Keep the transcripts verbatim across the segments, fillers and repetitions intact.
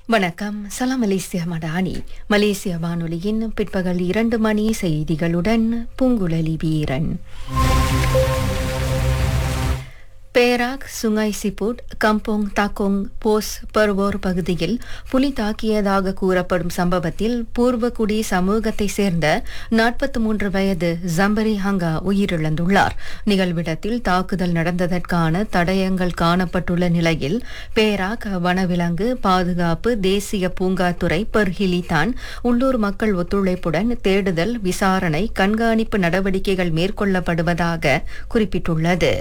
வணக்கம். சலாம் மலேசியா மடானி. மலேசிய வானொலியின் பிற்பகல் இரண்டு மணி செய்திகளுடன் பூங்குழலி வீரன். பேராக், சுங்கை சிப்புட், கம்போங் தாக்கோங் போஸ் பர்வோர் பகுதியில் புலி தாக்கியதாக கூறப்படும் சம்பவத்தில் பூர்வகுடி சமூகத்தை சேர்ந்த நாற்பத்தி மூன்று வயது ஜம்பரி ஹங்கா உயிரிழந்துள்ளார். நிகழ்விடத்தில் தாக்குதல் நடந்ததற்கான தடயங்கள் காணப்பட்டுள்ள நிலையில் பேராக் வனவிலங்கு பாதுகாப்பு தேசிய பூங்காத்துறை பெர்ஹிலிதான் உள்ளூர் மக்கள் ஒத்துழைப்புடன் தேடுதல், விசாரணை, கண்காணிப்பு நடவடிக்கைகள் மேற்கொள்ளப்படுவதாக குறிப்பிட்டுள்ளது.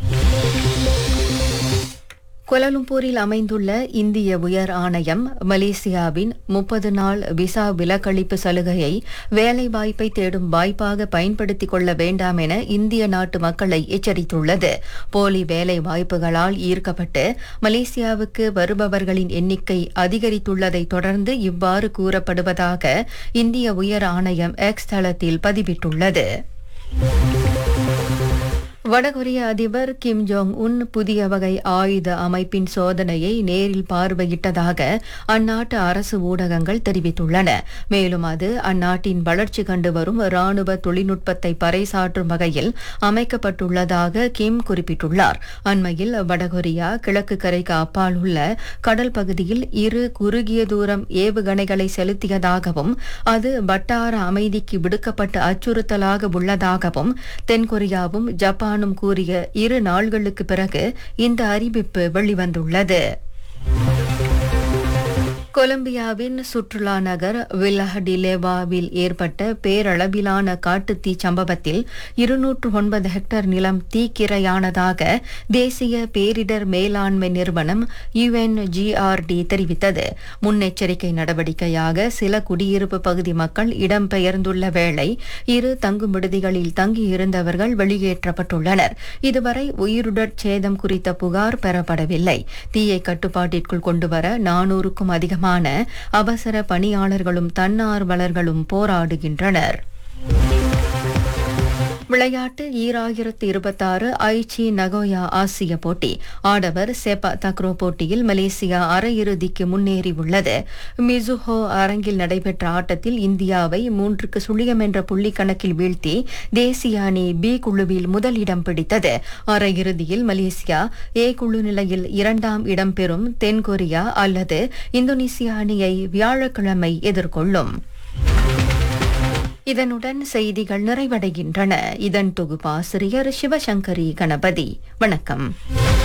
கோலாலம்பூரில் அமைந்துள்ள இந்திய உயர் ஆணையம் மலேசியாவின் முப்பது நாள் விசா விலக்களிப்பு சலுகையை வேலைவாய்ப்பை தேடும் வாய்ப்பாக பயன்படுத்திக் கொள்ள வேண்டாம் என இந்திய நாட்டு மக்களை எச்சரித்துள்ளது. போலி வேலை வாய்ப்புகளால் ஈர்க்கப்பட்டு மலேசியாவுக்கு வருபவர்களின் எண்ணிக்கை அதிகரித்துள்ளதை தொடர்ந்து இவ்வாறு கூறப்படுவதாக இந்திய உயர் ஆணையம் எக்ஸ் தளத்தில் பதிவிட்டுள்ளது. வடகொரிய அதிபர் கிம் ஜோங் உன் புதிய வகை ஆயுத அமைப்பின் சோதனையை நேரில் பார்வையிட்டதாக அந்நாட்டு அரசு ஊடகங்கள் தெரிவித்துள்ளன. மேலும் அது அந்நாட்டின் வளர்ச்சி கண்டு வரும் ராணுவ தொழில்நுட்பத்தை பறைசாற்றும் வகையில் அமைக்கப்பட்டுள்ளதாக கிம் குறிப்பிட்டுள்ளார். அண்மையில் வடகொரியா கிழக்கு கரைக்கு அப்பால் உள்ள கடல் பகுதியில் இரு குறுகிய தூரம் ஏவுகணைகளை செலுத்தியதாகவும் அது வட்டார அமைதிக்கு விடுக்கப்பட்ட அச்சுறுத்தலாக உள்ளதாகவும் தென்கொரியாவும் ஜப்பான் கூறிய இரு நாள்களுக்கு பிறகு இந்த அறிவிப்பு வெளிவந்துள்ளது. கொலம்பியாவின் சுற்றுலா நகர் வில்லாடிலேவாவில் ஏற்பட்ட பேரளவிலான காட்டுத்தீ சம்பவத்தில் இருநூற்று ஒன்பது ஹெக்டேர் நிலம் தீக்கிரையானதாக தேசிய பேரிடர் மேலாண்மை நிறுவனம் யுஎன்ஜிஆர்டி தெரிவித்தது. முன்னெச்சரிக்கை நடவடிக்கையாக சில குடியிருப்பு பகுதி மக்கள் இடம்பெயர்ந்துள்ள வேளை இரு தங்கும் விடுதிகளில் தங்கியிருந்தவர்கள் வெளியேற்றப்பட்டுள்ளனர். இதுவரை உயிருடற் சேதம் குறித்த புகார் பெறப்படவில்லை. தீயை கட்டுப்பாட்டிற்குள் கொண்டுவர நானூறுக்கும் அதிகம் அவசர பணியாளர்களும் தன்னார்வலர்களும் போராடுகின்றனர். விளையாட்டு ஈராயிரத்து இருபத்தாறு ஐச்சி நகோயா ஆசிய போட்டி ஆடவர் செபா தக்ரோ போட்டியில் மலேசியா அரையிறுதிக்கு முன்னேறியுள்ளது. மிசுஹோ அரங்கில் நடைபெற்ற ஆட்டத்தில் இந்தியாவை மூன்றுக்கு சுழியம் என்ற புள்ளி கணக்கில் வீழ்த்தி தேசிய அணி பி குழுவில் முதலிடம் பிடித்தது. அரையிறுதியில் மலேசியா ஏ குழு நிலையில் இரண்டாம் இடம் பெறும் தென்கொரியா அல்லது இந்தோனேசியா அணியை வியாழக்கிழமை எதிர்கொள்ளும். இதனுடன் செய்திகள் நிறைவடைகின்றன. இதன் தொகுப்பாசிரியர் சிவசங்கரி கணபதி. வணக்கம்.